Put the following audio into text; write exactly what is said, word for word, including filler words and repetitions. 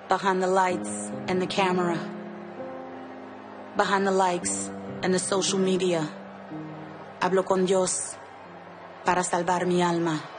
behind the lights and the camera, behind the likes and the social media. Hablo con Dios para salvar mi alma.